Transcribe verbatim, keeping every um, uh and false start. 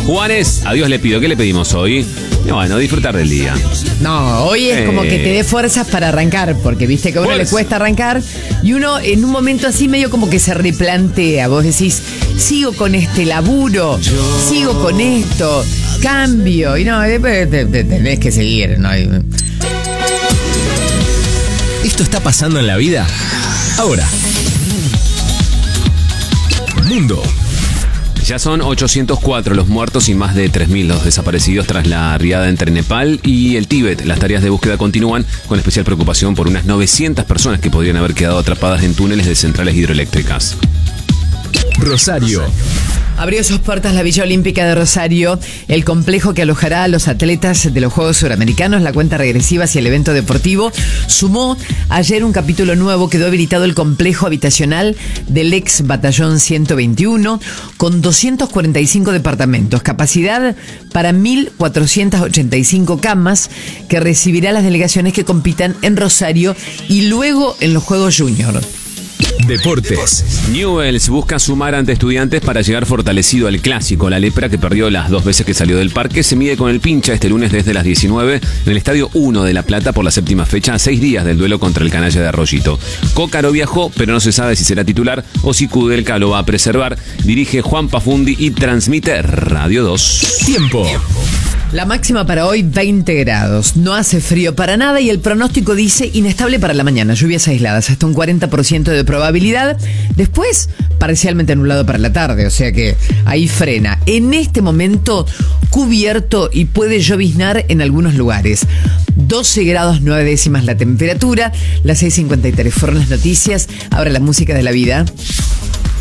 Juanes, a Dios le pido. ¿Qué le pedimos hoy? Bueno, disfrutar del día. No, hoy es Eh. como que te dé fuerzas para arrancar, porque viste que a uno Fuerza. le cuesta arrancar y uno en un momento así medio como que se replantea. Vos decís, sigo con este laburo, sigo con esto, cambio. Y no, después te- te- tenés que seguir, ¿no? ¿Esto está pasando en la vida? Ahora. Mundo. Ya son ochocientos cuatro los muertos y más de tres mil los desaparecidos tras la riada entre Nepal y el Tíbet. Las tareas de búsqueda continúan con especial preocupación por unas novecientas personas que podrían haber quedado atrapadas en túneles de centrales hidroeléctricas. Rosario. Abrió sus puertas la Villa Olímpica de Rosario, el complejo que alojará a los atletas de los Juegos Suramericanos. La cuenta regresiva hacia el evento deportivo sumó ayer un capítulo nuevo. Quedó habilitado el complejo habitacional del ex batallón ciento veintiuno con doscientos cuarenta y cinco departamentos, capacidad para mil cuatrocientas ochenta y cinco camas, que recibirá las delegaciones que compitan en Rosario y luego en los Juegos Junior. Deportes. Newell's busca sumar ante Estudiantes para llegar fortalecido al clásico. La lepra, que perdió las dos veces que salió del parque, se mide con el Pincha este lunes desde las diecinueve en el Estadio uno de La Plata por la séptima fecha, a seis días del duelo contra el canalla de Arroyito. Cócaro viajó, pero no se sabe si será titular o si Kudelka lo va a preservar. Dirige Juan Pafundi y transmite Radio dos. Tiempo. La máxima para hoy, veinte grados. No hace frío para nada y el pronóstico dice inestable para la mañana. Lluvias aisladas, hasta un cuarenta por ciento de probabilidad. Después, parcialmente nublado para la tarde, o sea que ahí frena. En este momento, cubierto y puede lloviznar en algunos lugares. doce grados nueve décimas la temperatura. Las seis cincuenta y tres fueron las noticias. Ahora la música de la vida.